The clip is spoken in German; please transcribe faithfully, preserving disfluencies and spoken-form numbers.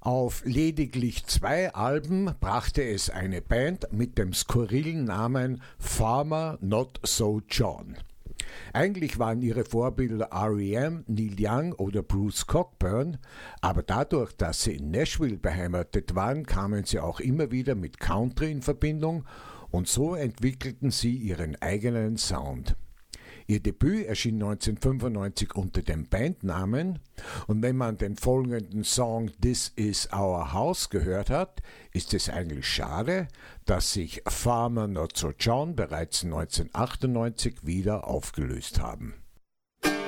Auf lediglich zwei Alben brachte es eine Band mit dem skurrilen Namen Farmer Not So John. Eigentlich waren ihre Vorbilder R E M, Neil Young oder Bruce Cockburn, aber dadurch, dass sie in Nashville beheimatet waren, kamen sie auch immer wieder mit Country in Verbindung und so entwickelten sie ihren eigenen Sound. Ihr Debüt erschien neunzehnhundertfünfundneunzig unter dem Bandnamen und wenn man den folgenden Song This Is Our House gehört hat, ist es eigentlich schade, dass sich Farmer Not So John bereits neunzehnhundertachtundneunzig wieder aufgelöst haben.